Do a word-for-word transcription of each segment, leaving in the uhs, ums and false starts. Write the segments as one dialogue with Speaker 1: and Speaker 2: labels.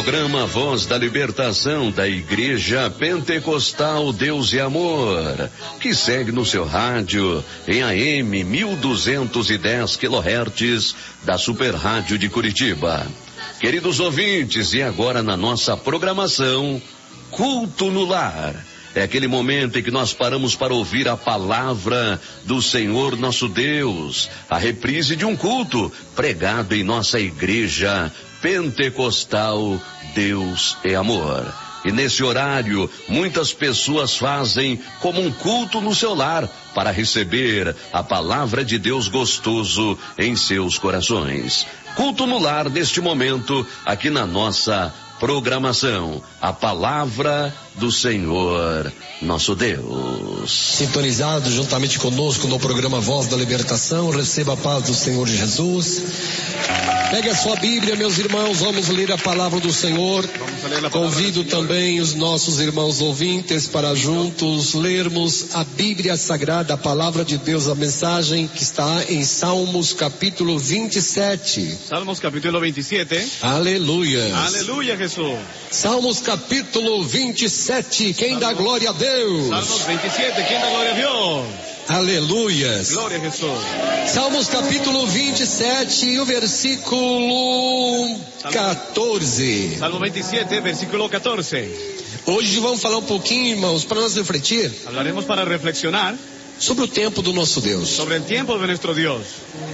Speaker 1: programa Voz da Libertação da Igreja Pentecostal Deus e Amor, que segue no seu rádio em A M mil duzentos e dez quilohertz da Super Rádio de Curitiba. Queridos ouvintes, e agora na nossa programação, Culto no Lar. É aquele momento em que nós paramos para ouvir a palavra do Senhor nosso Deus, a reprise de um culto pregado em nossa igreja pentecostal Deus é Amor. E nesse horário, muitas pessoas fazem como um culto no seu lar para receber a palavra de Deus gostoso em seus corações. Culto no lar neste momento, aqui na nossa programação, a palavra do Senhor nosso Deus.
Speaker 2: Sintonizado juntamente conosco no programa Voz da Libertação, receba a paz do Senhor Jesus. Pegue a sua Bíblia, meus irmãos, vamos ler a palavra do Senhor. Convido também os nossos irmãos ouvintes para juntos lermos a Bíblia Sagrada, a palavra de Deus, a mensagem que está em Salmos capítulo vinte e sete.
Speaker 3: Salmos capítulo vinte e sete.
Speaker 2: Aleluia.
Speaker 3: Aleluia, Jesus.
Speaker 2: Salmos capítulo vinte e sete. Quem dá glória a Deus?
Speaker 3: Salmos vinte e sete. Quem dá glória a Deus?
Speaker 2: Aleluia.
Speaker 3: Glória a Jesus.
Speaker 2: Salmos capítulo vinte e sete e o versículo quatorze.
Speaker 3: Salmo vinte e sete, versículo quatorze.
Speaker 2: Hoje vamos falar um pouquinho, irmãos, para nós refletir.
Speaker 3: Hablaremos para reflexionar
Speaker 2: sobre o tempo do nosso Deus.
Speaker 3: Sobre el tiempo de nuestro Dios.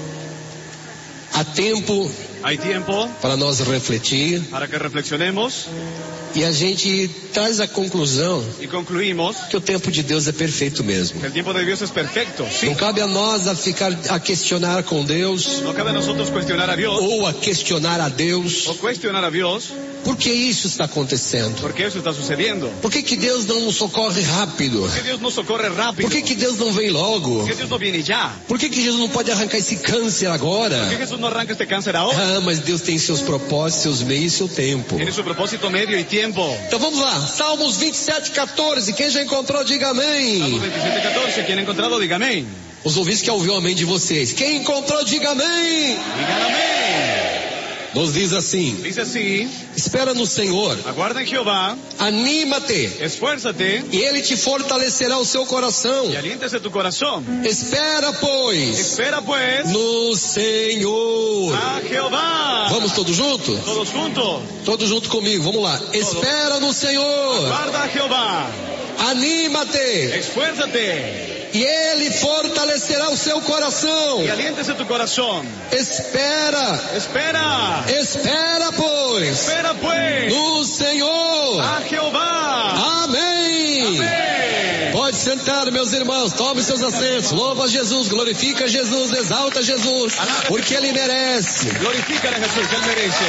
Speaker 2: Há tempo
Speaker 3: Hay tiempo
Speaker 2: para nós refletir.
Speaker 3: Para que reflexionemos.
Speaker 2: E a gente traz a conclusão
Speaker 3: e concluímos
Speaker 2: que o tempo de Deus é perfeito mesmo.
Speaker 3: O tempo de Deus é perfeito. Sí.
Speaker 2: Não cabe a nós a ficar a questionar com Deus.
Speaker 3: Não cabe a nós questionar a Deus.
Speaker 2: Ou a questionar a Deus.
Speaker 3: Ou questionar a Deus.
Speaker 2: Por que isso está acontecendo?
Speaker 3: Por que isso está sucedendo?
Speaker 2: Por que que Deus não nos socorre rápido?
Speaker 3: Por que Deus não socorre rápido?
Speaker 2: Por que que Deus não vem logo?
Speaker 3: Por que Deus não vem já?
Speaker 2: Por que que Jesus não pode arrancar esse câncer agora?
Speaker 3: Por que Jesus não arranca este câncer agora?
Speaker 2: Ah, mas Deus tem seus propósitos, seus meios e seu tempo.
Speaker 3: Tem seu propósito, meio e tempo.
Speaker 2: Então vamos lá, Salmos vinte e sete, quatorze, quem já encontrou, diga amém.
Speaker 3: Salmos vinte e sete, quatorze, quem encontrado, diga amém.
Speaker 2: Os ouvintes que ouviu o amém de vocês, quem encontrou, diga amém.
Speaker 3: Diga amém.
Speaker 2: Nos diz assim,
Speaker 3: diz assim,
Speaker 2: espera no Senhor,
Speaker 3: aguarda em Jeová,
Speaker 2: anímate,
Speaker 3: esfuérzate,
Speaker 2: e Ele te fortalecerá o seu coração,
Speaker 3: e aliéntese tu coração.
Speaker 2: Espera pois,
Speaker 3: espera pues,
Speaker 2: no Senhor,
Speaker 3: a Jeová.
Speaker 2: Vamos todos juntos?
Speaker 3: Todos juntos.
Speaker 2: Todos juntos comigo, vamos lá. Todos. Espera no Senhor,
Speaker 3: aguarda a Jeová,
Speaker 2: anímate,
Speaker 3: esfuérzate,
Speaker 2: e Ele fortalecerá o seu coração.
Speaker 3: E aliéntese tu coração.
Speaker 2: Espera.
Speaker 3: Espera.
Speaker 2: Espera, pois.
Speaker 3: Espera, pues.
Speaker 2: No Senhor.
Speaker 3: A Jeová.
Speaker 2: Amém.
Speaker 3: Amém.
Speaker 2: Pode sentar, meus irmãos. Tome seus assentos. Louva Jesus, glorifica Jesus, exalta Jesus, porque Ele merece.
Speaker 3: Glorifica a Jesus, Ele merece.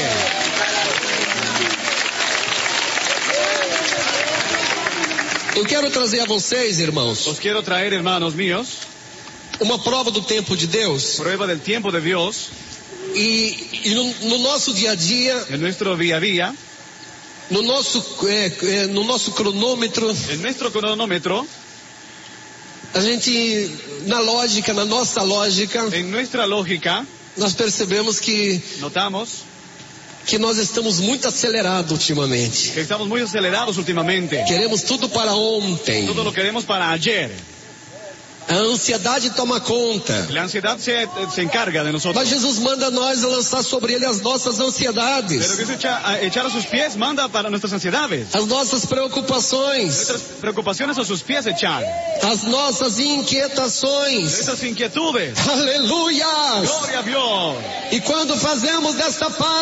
Speaker 2: Eu quero trazer a vocês, irmãos,
Speaker 3: os quero trazer, hermanos míos,
Speaker 2: uma prova do tempo de Deus.
Speaker 3: Prueba del tiempo de Deus.
Speaker 2: E, e no, no nosso dia a dia,
Speaker 3: em nosso dia a dia,
Speaker 2: no nosso é, é, no nosso cronômetro,
Speaker 3: em nosso cronômetro,
Speaker 2: a gente, na lógica, na nossa lógica,
Speaker 3: em nossa lógica,
Speaker 2: nós percebemos que
Speaker 3: notamos
Speaker 2: que nós estamos muito acelerados ultimamente.
Speaker 3: Que estamos muito acelerados ultimamente.
Speaker 2: Queremos tudo para ontem.
Speaker 3: Tudo lo queremos para ayer.
Speaker 2: A ansiedade toma conta.
Speaker 3: A ansiedade se, se encarga de nós.
Speaker 2: Mas Jesus manda nós lançar sobre Ele as nossas ansiedades.
Speaker 3: Pero que echar, echar a sus pies manda para nossas ansiedades.
Speaker 2: As nossas preocupações.
Speaker 3: Nuestras preocupaciones a sus pies echar.
Speaker 2: As nossas inquietações.
Speaker 3: Essas inquietudes.
Speaker 2: Aleluia!
Speaker 3: Glória a Deus.
Speaker 2: E quando fazemos desta parte